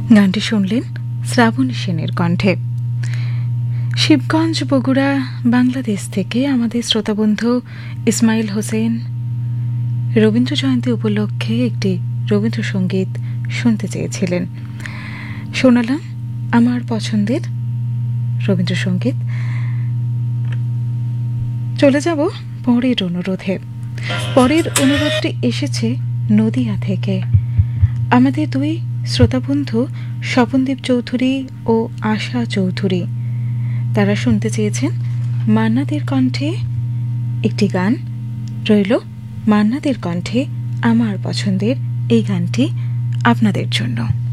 গানটি শুনলেন শ্রাবণী সেনের কণ্ঠে। শিবগঞ্জ, বগুড়া, বাংলাদেশ থেকে আমাদের শ্রোতাবন্ধু ইসমাইল হোসেন রবীন্দ্র জয়ন্তী উপলক্ষে একটি রবীন্দ্রসঙ্গীত শুনতে চেয়েছিলেন। শোনালাম আমার পছন্দের রবীন্দ্রসঙ্গীত। চলে যাব পরের অনুরোধে। পরের অনুরোধটি এসেছে নদিয়া থেকে। আমাদের দুই শ্রোতাবন্ধু স্বপনদীপ চৌধুরী ও আশা চৌধুরী, তারা শুনতে চেয়েছেন মান্নাদের কণ্ঠে একটি গান। রইল মান্নাদের কণ্ঠে আমার পছন্দের এই গানটি আপনাদের জন্য।